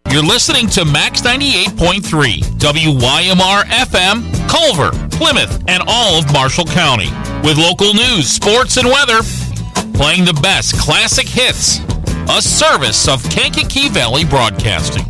You're listening to Max 98.3, WYMR FM, Culver, Plymouth, and all of Marshall County. With local news, sports, and weather, playing the best classic hits. A service of Kankakee Valley Broadcasting.